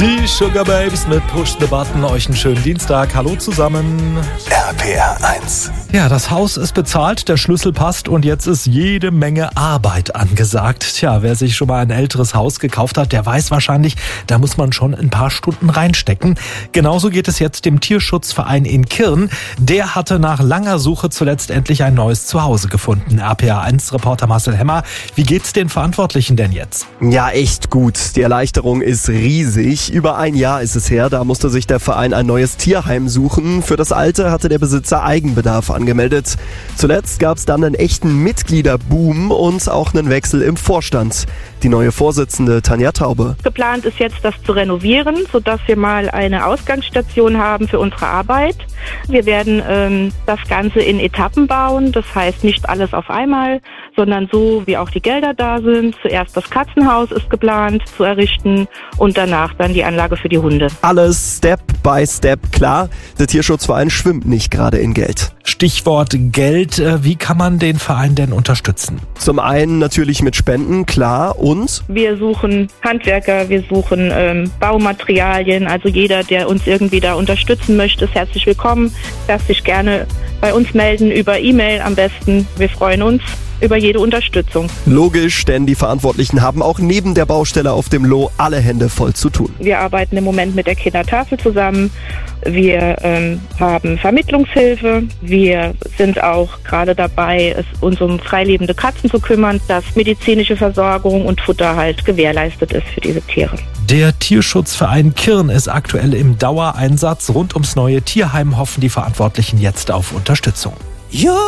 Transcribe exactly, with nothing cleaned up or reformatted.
Die Sugar Babes mit Push the Button. Euch einen schönen Dienstag. Hallo zusammen. R P R eins. Ja, das Haus ist bezahlt, der Schlüssel passt und jetzt ist jede Menge Arbeit angesagt. Tja, wer sich schon mal ein älteres Haus gekauft hat, der weiß wahrscheinlich, da muss man schon ein paar Stunden reinstecken. Genauso geht es jetzt dem Tierschutzverein in Kirn. Der hatte nach langer Suche zuletzt endlich ein neues Zuhause gefunden. R P R eins Reporter Marcel Hemmer, wie geht's den Verantwortlichen denn jetzt? Ja, echt gut. Die Erleichterung ist riesig. Über ein Jahr ist es her, da musste sich der Verein ein neues Tierheim suchen. Für das alte hatte der Besitzer Eigenbedarf angemeldet. Zuletzt gab es dann einen echten Mitgliederboom und auch einen Wechsel im Vorstand. Die neue Vorsitzende Tanja Taube. Geplant ist jetzt, das zu renovieren, sodass wir mal eine Ausgangsstation haben für unsere Arbeit. Wir werden ähm, das Ganze in Etappen bauen, das heißt nicht alles auf einmal, sondern so, wie auch die Gelder da sind. Zuerst das Katzenhaus ist geplant zu errichten und danach dann die Anlage für die Hunde. Alles Step by Step, klar. Der Tierschutzverein schwimmt nicht gerade in Geld. Stichwort Geld. Wie kann man den Verein denn unterstützen? Zum einen natürlich mit Spenden, klar, und Wir suchen Handwerker, wir suchen ähm, Baumaterialien. Also jeder, der uns irgendwie da unterstützen möchte, ist herzlich willkommen. Darf sich gerne bei uns melden, über E-Mail am besten. Wir freuen uns über jede Unterstützung. Logisch, denn die Verantwortlichen haben auch neben der Baustelle auf dem Loh alle Hände voll zu tun. Wir arbeiten im Moment mit der Kindertafel zusammen. Wir ähm, haben Vermittlungshilfe. Wir sind auch gerade dabei, es, uns um freilebende Katzen zu kümmern, dass medizinische Versorgung und Futter halt gewährleistet ist für diese Tiere. Der Tierschutzverein Kirn ist aktuell im Dauereinsatz. Rund ums neue Tierheim hoffen die Verantwortlichen jetzt auf Unterstützung. Ja.